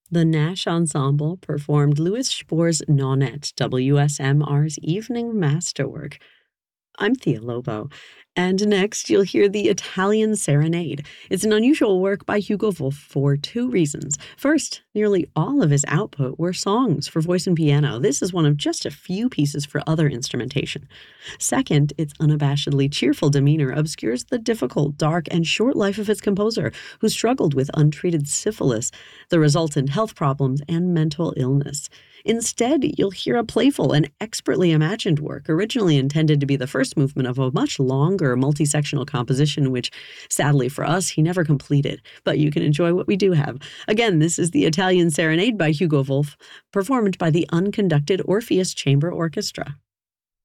The Nash Ensemble performed Louis Spohr's Nonette, WSMR's evening masterwork. I'm Thea Lobo. And next, you'll hear the Italian Serenade. It's an unusual work by Hugo Wolf for two reasons. First, nearly all of his output were songs for voice and piano. This is one of just a few pieces for other instrumentation. Second, its unabashedly cheerful demeanor obscures the difficult, dark, and short life of its composer, who struggled with untreated syphilis, the resultant health problems, and mental illness. Instead, you'll hear a playful and expertly imagined work, originally intended to be the first movement of a much longer multi-sectional composition, which, sadly for us, he never completed. But you can enjoy what we do have. Again, this is the Italian Serenade by Hugo Wolf, performed by the unconducted Orpheus Chamber Orchestra.